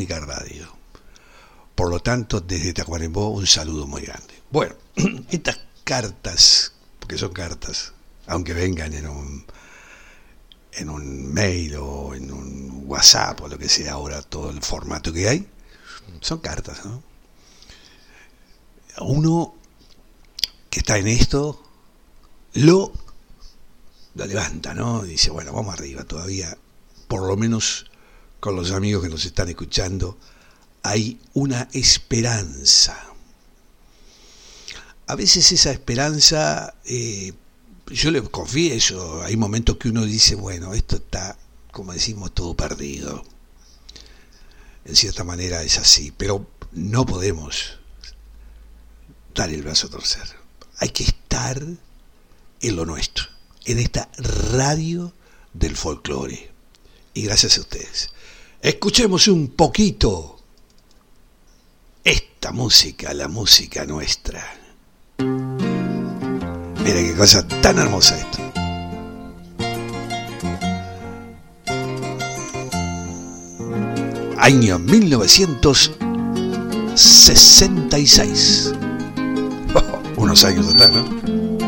Folclórica Radio. Por lo tanto, desde Tacuarembó, un saludo muy grande. Bueno, estas cartas, porque son cartas, aunque vengan en un mail o en un WhatsApp o lo que sea ahora, todo el formato que hay, son cartas, ¿no? Uno que está en esto lo levanta, ¿no? Dice, bueno, vamos arriba todavía, por lo menos con los amigos que nos están escuchando, hay una esperanza. A veces esa esperanza, yo le confieso, hay momentos que uno dice, bueno, esto está, como decimos, todo perdido. En cierta manera es así, pero no podemos dar el brazo a torcer. Hay que estar en lo nuestro, en esta radio del folclore. Y gracias a ustedes. Escuchemos un poquito esta música, la música nuestra. Mira qué cosa tan hermosa esto. Año 1966. Unos años atrás, ¿no?